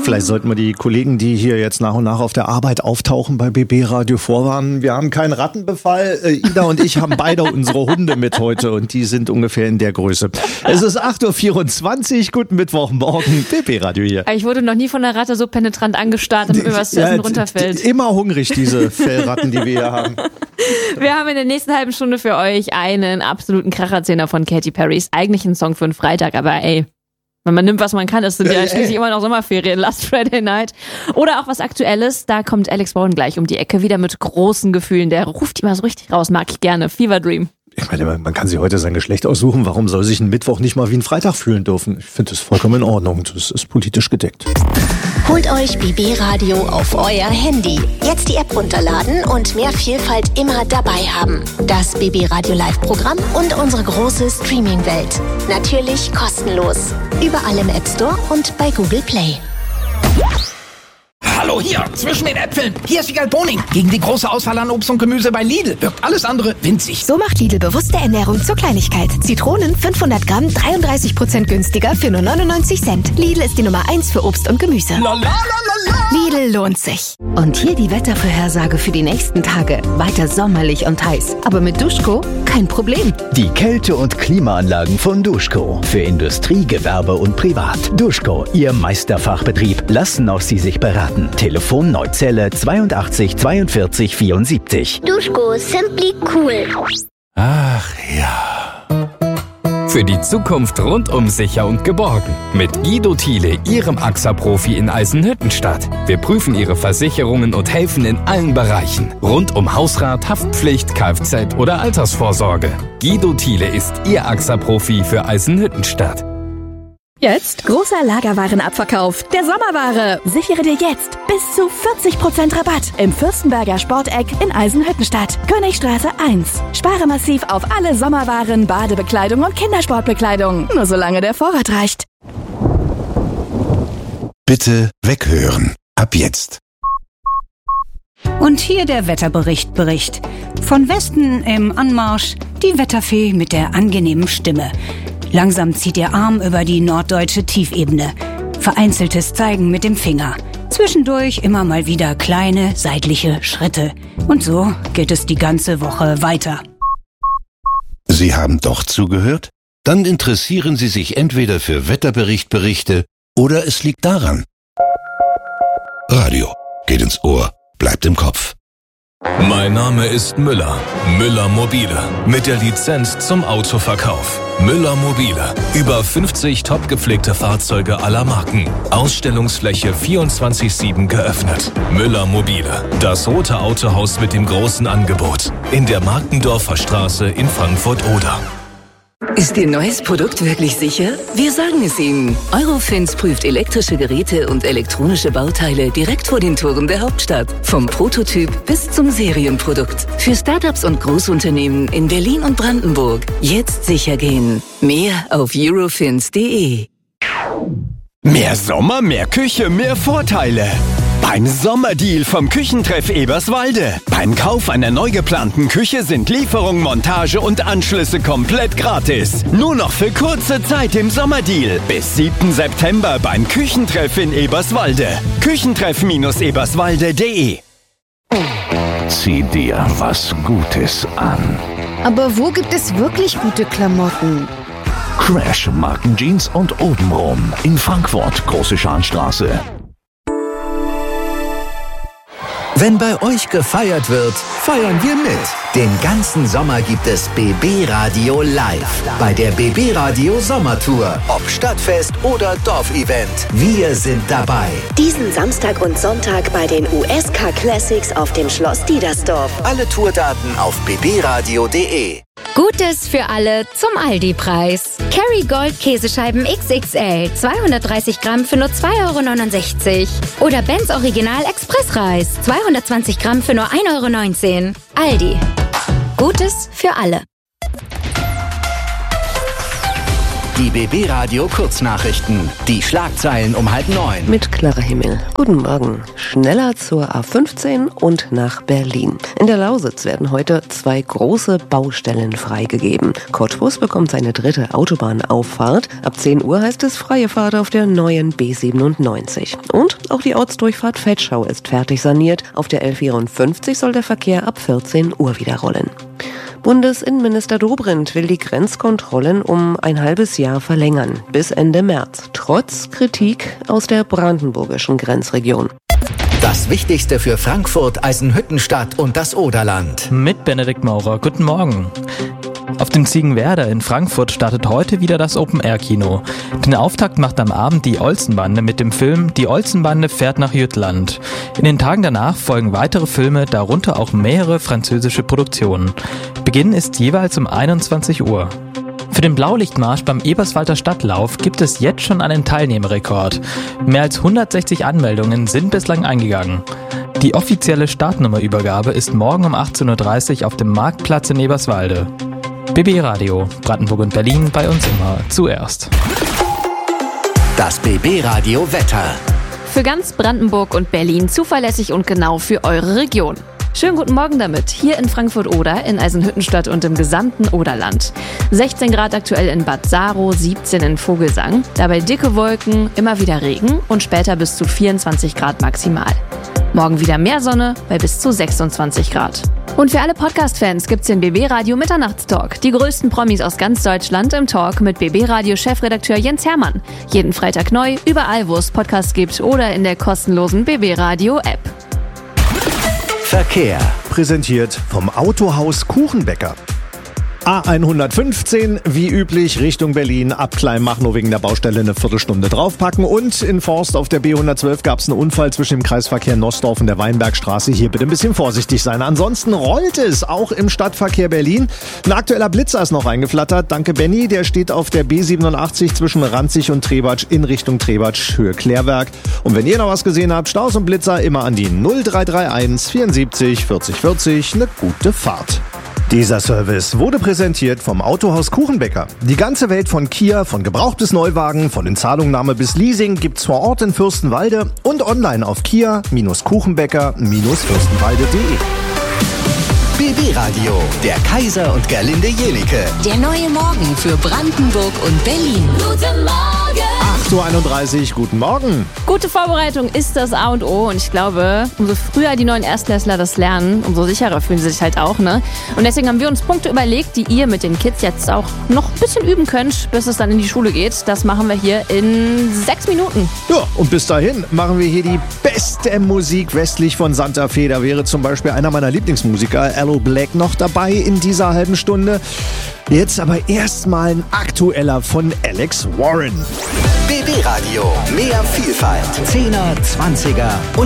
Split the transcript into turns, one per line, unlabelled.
Vielleicht sollten wir die Kollegen, die hier jetzt nach und nach auf der Arbeit auftauchen, bei BB Radio vorwarnen. Wir haben keinen Rattenbefall. Ida und ich haben beide unsere Hunde mit heute und die sind ungefähr in der Größe. Es ist 8.24 Uhr. Guten Mittwochmorgen. BB Radio hier.
Ich wurde noch nie von der Ratte so penetrant angestarrt, damit mir was zu essen runterfällt.
Immer hungrig, diese Fellratten, die wir hier haben.
Wir haben in der nächsten halben Stunde für euch einen absoluten Kracherzähler von Katy Perrys. Eigentlich ein Song für einen Freitag, aber ey, wenn man nimmt, was man kann, es sind ja schließlich immer noch Sommerferien, Last Friday Night. Oder auch was Aktuelles, da kommt Alex Bowen gleich um die Ecke, wieder mit großen Gefühlen. Der ruft immer so richtig raus, mag ich gerne. Fever Dream.
Ich meine, man kann sich heute sein Geschlecht aussuchen. Warum soll sich ein Mittwoch nicht mal wie ein Freitag fühlen dürfen? Ich finde das vollkommen in Ordnung. Das ist politisch gedeckt.
Holt euch BB Radio auf euer Handy. Jetzt die App runterladen und mehr Vielfalt immer dabei haben. Das BB Radio Live-Programm und unsere große Streaming-Welt. Natürlich kostenlos. Überall im App Store und bei Google Play.
Hallo hier, zwischen den Äpfeln. Hier ist Wiegald Boning. Gegen die große Auswahl an Obst und Gemüse bei Lidl wirkt alles andere winzig.
So macht Lidl bewusste Ernährung zur Kleinigkeit. Zitronen 500 Gramm, 33% günstiger für nur 99 Cent. Lidl ist die Nummer 1 für Obst und Gemüse. Lidl lohnt sich. Und hier die Wettervorhersage für die nächsten Tage. Weiter sommerlich und heiß. Aber mit Duschko kein Problem.
Die Kälte- und Klimaanlagen von Duschko. Für Industrie, Gewerbe und Privat. Duschko, Ihr Meisterfachbetrieb. Lassen auch Sie sich beraten. Telefon Neuzelle 82 42 74.
Duschko, simply cool.
Ach ja. Für die Zukunft rundum sicher und geborgen. Mit Guido Thiele, Ihrem AXA-Profi in Eisenhüttenstadt. Wir prüfen Ihre Versicherungen und helfen in allen Bereichen. Rund um Hausrat, Haftpflicht, Kfz oder Altersvorsorge. Guido Thiele ist Ihr AXA-Profi für Eisenhüttenstadt.
Jetzt großer Lagerwarenabverkauf der Sommerware. Sichere dir jetzt bis zu 40% Rabatt im Fürstenberger Sporteck in Eisenhüttenstadt. Königstraße 1. Spare massiv auf alle Sommerwaren, Badebekleidung und Kindersportbekleidung. Nur solange der Vorrat reicht.
Bitte weghören. Ab jetzt.
Und hier der Wetterbericht. Von Westen im Anmarsch die Wetterfee mit der angenehmen Stimme. Langsam zieht ihr Arm über die norddeutsche Tiefebene. Vereinzeltes Zeigen mit dem Finger. Zwischendurch immer mal wieder kleine seitliche Schritte. Und so geht es die ganze Woche weiter.
Sie haben doch zugehört? Dann interessieren Sie sich entweder für Wetterberichte oder es liegt daran. Radio geht ins Ohr, bleibt im Kopf.
Mein Name ist Müller. Müller Mobile. Mit der Lizenz zum Autoverkauf. Müller Mobile. Über 50 top gepflegte Fahrzeuge aller Marken. Ausstellungsfläche 24/7 geöffnet. Müller Mobile. Das rote Autohaus mit dem großen Angebot. In der Markendorfer Straße in Frankfurt-Oder.
Ist Ihr neues Produkt wirklich sicher? Wir sagen es Ihnen. Eurofins prüft elektrische Geräte und elektronische Bauteile direkt vor den Toren der Hauptstadt. Vom Prototyp bis zum Serienprodukt. Für Startups und Großunternehmen in Berlin und Brandenburg. Jetzt sicher gehen. Mehr auf eurofins.de.
Mehr Sommer, mehr Küche, mehr Vorteile. Beim Sommerdeal vom Küchentreff Eberswalde. Beim Kauf einer neu geplanten Küche sind Lieferung, Montage und Anschlüsse komplett gratis. Nur noch für kurze Zeit im Sommerdeal. Bis 7. September beim Küchentreff in Eberswalde. Küchentreff-eberswalde.de.
Zieh dir was Gutes an.
Aber wo gibt es wirklich gute Klamotten?
Crash Markenjeans und obenrum. In Frankfurt, Große Scharnstraße.
Wenn bei euch gefeiert wird, feiern wir mit. Den ganzen Sommer gibt es BB Radio live bei der BB Radio Sommertour. Ob Stadtfest oder Dorfevent, wir sind dabei.
Diesen Samstag und Sonntag bei den USK Classics auf dem Schloss Diedersdorf.
Alle Tourdaten auf bbradio.de.
Gutes für alle zum Aldi-Preis. Kerrygold Käsescheiben XXL, 230 Gramm für nur 2,69 €. Oder Benz Original Expressreis, 220 Gramm für nur 1,19 €. Aldi. Gutes für alle.
Die BB Radio Kurznachrichten. Die Schlagzeilen um 8:30.
Mit Clara Himmel. Guten Morgen. Schneller zur A15 und nach Berlin. In der Lausitz werden heute 2 große Baustellen freigegeben. Cottbus bekommt seine 3. Autobahnauffahrt. Ab 10 Uhr heißt es freie Fahrt auf der neuen B97. Und auch die Ortsdurchfahrt Vetschau ist fertig saniert. Auf der L54 soll der Verkehr ab 14 Uhr wieder rollen. Bundesinnenminister Dobrindt will die Grenzkontrollen um ein halbes Jahr verlängern, bis Ende März, trotz Kritik aus der brandenburgischen Grenzregion.
Das Wichtigste für Frankfurt, Eisenhüttenstadt und das Oderland.
Mit Benedikt Maurer. Guten Morgen. Auf dem Ziegenwerder in Frankfurt startet heute wieder das Open-Air-Kino. Den Auftakt macht am Abend die Olsenbande mit dem Film Die Olsenbande fährt nach Jütland. In den Tagen danach folgen weitere Filme, darunter auch mehrere französische Produktionen. Beginn ist jeweils um 21 Uhr. Für den Blaulichtmarsch beim Eberswalder Stadtlauf gibt es jetzt schon einen Teilnehmerrekord. Mehr als 160 Anmeldungen sind bislang eingegangen. Die offizielle Startnummerübergabe ist morgen um 18:30 Uhr auf dem Marktplatz in Eberswalde. BB Radio, Brandenburg und Berlin, bei uns immer zuerst.
Das BB Radio Wetter.
Für ganz Brandenburg und Berlin zuverlässig und genau für eure Region. Schönen guten Morgen damit. Hier in Frankfurt-Oder, in Eisenhüttenstadt und im gesamten Oderland. 16 Grad aktuell in Bad Saro, 17 in Vogelsang. Dabei dicke Wolken, immer wieder Regen und später bis zu 24 Grad maximal. Morgen wieder mehr Sonne bei bis zu 26 Grad. Und für alle Podcast-Fans gibt's den BB Radio Mitternachtstalk. Die größten Promis aus ganz Deutschland im Talk mit BB Radio Chefredakteur Jens Hermann. Jeden Freitag neu, überall wo es Podcasts gibt oder in der kostenlosen BB Radio App.
Verkehr.
Präsentiert vom Autohaus Kuchenbäcker. A115, wie üblich, Richtung Berlin, ab Kleinmachnow wegen der Baustelle eine Viertelstunde draufpacken. Und in Forst auf der B112 gab es einen Unfall zwischen dem Kreisverkehr Nossdorf und der Weinbergstraße. Hier bitte ein bisschen vorsichtig sein. Ansonsten rollt es auch im Stadtverkehr Berlin. Ein aktueller Blitzer ist noch eingeflattert. Danke, Benny. Der steht auf der B87 zwischen Ranzig und Trebatsch in Richtung Trebatsch, Höhe Klärwerk. Und wenn ihr noch was gesehen habt, Staus und Blitzer immer an die 0331 74 40 40. Eine gute Fahrt. Dieser Service wurde präsentiert vom Autohaus Kuchenbäcker. Die ganze Welt von Kia, von Gebrauch bis Neuwagen, von Inzahlungnahme bis Leasing gibt's vor Ort in Fürstenwalde und online auf kia-kuchenbäcker-fürstenwalde.de.
BB Radio, der Kaiser und Gerlinde Jelicke.
Der neue Morgen für Brandenburg und Berlin. Guten Morgen!
8:31 Uhr, guten Morgen.
Gute Vorbereitung ist das A und O und ich glaube, umso früher die neuen Erstklässler das lernen, umso sicherer fühlen sie sich halt auch, ne? Und deswegen haben wir uns Punkte überlegt, die ihr mit den Kids jetzt auch noch ein bisschen üben könnt, bis es dann in die Schule geht. Das machen wir hier in 6 Minuten.
Ja, und bis dahin machen wir hier die beste Musik westlich von Santa Fe. Da wäre zum Beispiel einer meiner Lieblingsmusiker, Aloe Blacc, noch dabei in dieser halben Stunde. Jetzt aber erstmal ein aktueller von Alex Warren.
BB Radio, mehr Vielfalt, 10er, 20er und